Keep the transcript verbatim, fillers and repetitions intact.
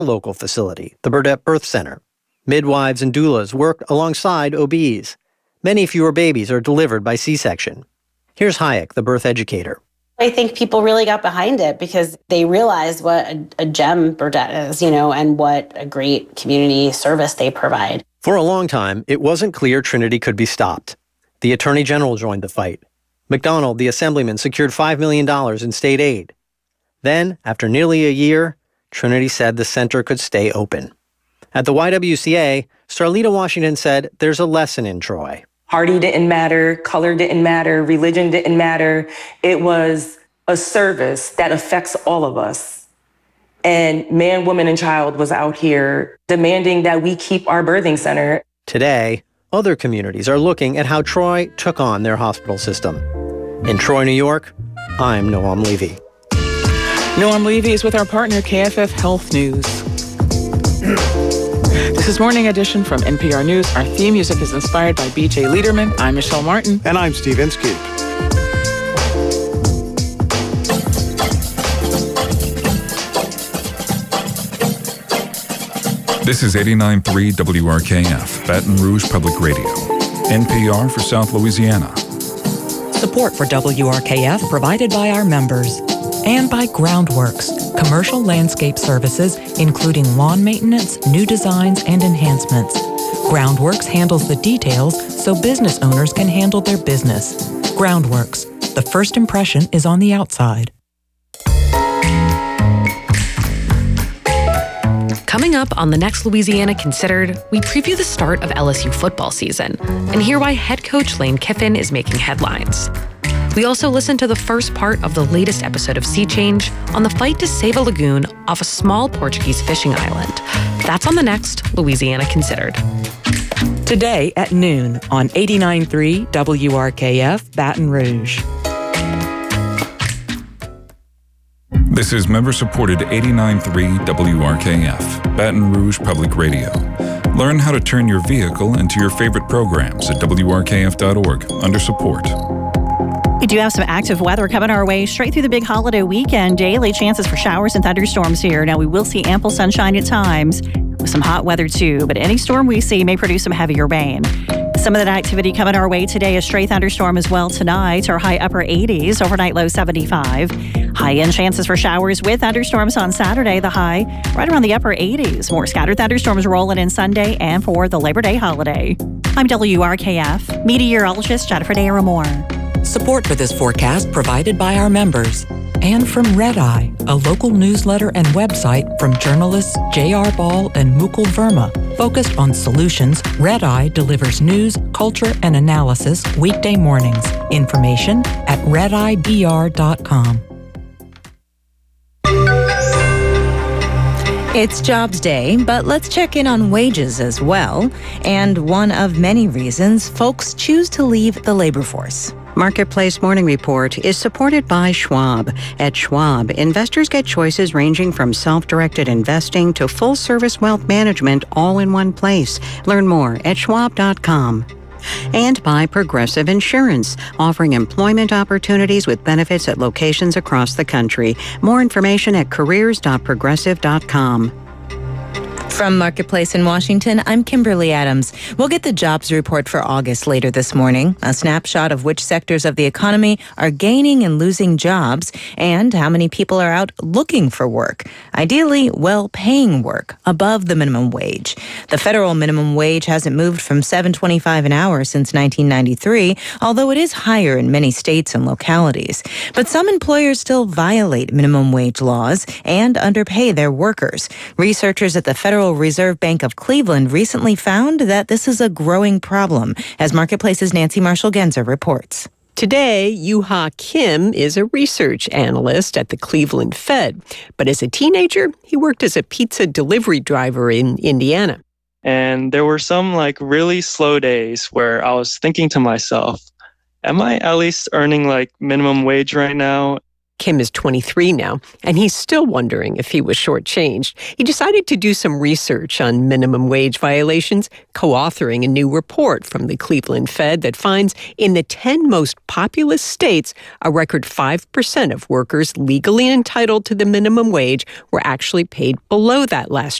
local facility, the Burdett Birth Center. Midwives and doulas work alongside O Bs. Many fewer babies are delivered by C-section. Here's Hayek, the birth educator. I think people really got behind it because they realized what a, a gem Burdett is, you know, and what a great community service they provide. For a long time, it wasn't clear Trinity could be stopped. The Attorney General joined the fight. McDonald, the assemblyman, secured five million dollars in state aid. Then, after nearly a year, Trinity said the center could stay open. At the Y W C A, Starlita Washington said there's a lesson in Troy. Party didn't matter, color didn't matter, religion didn't matter. It was a service that affects all of us. And man, woman, and child was out here demanding that we keep our birthing center. Today, other communities are looking at how Troy took on their hospital system. In Troy, New York, I'm Noam Levy. Noam Levy is with our partner, K F F Health News. This is Morning Edition from N P R News. Our theme music is inspired by B J Liederman. I'm Michelle Martin. And I'm Steve Inskeep. This is eighty-nine point three W R K F, Baton Rouge Public Radio. N P R for South Louisiana. Support for W R K F provided by our members. And by Groundworks, commercial landscape services, including lawn maintenance, new designs, and enhancements. Groundworks handles the details so business owners can handle their business. Groundworks, the first impression is on the outside. Coming up on the next Louisiana Considered, we preview the start of L S U football season and hear why head coach Lane Kiffin is making headlines. We also listen to the first part of the latest episode of Sea Change on the fight to save a lagoon off a small Portuguese fishing island. That's on the next Louisiana Considered. Today at noon on eighty-nine point three W R K F Baton Rouge. This is member-supported eighty-nine point three W R K F, Baton Rouge Public Radio. Learn how to turn your vehicle into your favorite programs at W R K F dot org under support. We do have some active weather coming our way straight through the big holiday weekend. Daily chances for showers and thunderstorms here. Now, we will see ample sunshine at times with some hot weather too, but any storm we see may produce some heavier rain. Some of that activity coming our way today, a stray thunderstorm as well tonight. Our high upper eighties, overnight low seventy-five. High-end chances for showers with thunderstorms on Saturday. The high right around the upper eighties. More scattered thunderstorms rolling in Sunday and for the Labor Day holiday. I'm W R K F meteorologist Jennifer Daramore. Support for this forecast provided by our members. And from Red Eye, a local newsletter and website from journalists J R. Ball and Mukul Verma. Focused on solutions, Red Eye delivers news, culture, and analysis weekday mornings. Information at red eye b r dot com. It's Jobs Day, but let's check in on wages as well. And one of many reasons folks choose to leave the labor force. Marketplace Morning Report is supported by Schwab. At Schwab, investors get choices ranging from self-directed investing to full-service wealth management all in one place. Learn more at schwab dot com. And by Progressive Insurance, offering employment opportunities with benefits at locations across the country. More information at careers dot progressive dot com. From Marketplace in Washington, I'm Kimberly Adams. We'll get the jobs report for August later this morning, a snapshot of which sectors of the economy are gaining and losing jobs, and how many people are out looking for work, ideally well-paying work, above the minimum wage. The federal minimum wage hasn't moved from seven dollars and twenty-five cents an hour since nineteen ninety-three, although it is higher in many states and localities. But some employers still violate minimum wage laws and underpay their workers. Researchers at the Federal Reserve Bank of Cleveland recently found that this is a growing problem, as Marketplace's Nancy Marshall-Genzer reports. Today, Yu-Ha Kim is a research analyst at the Cleveland Fed. But as a teenager, he worked as a pizza delivery driver in Indiana. And there were some like really slow days where I was thinking to myself, am I at least earning like minimum wage right now? Kim is twenty-three now, and he's still wondering if he was shortchanged. He decided to do some research on minimum wage violations, co-authoring a new report from the Cleveland Fed that finds in the ten most populous states, a record five percent of workers legally entitled to the minimum wage were actually paid below that last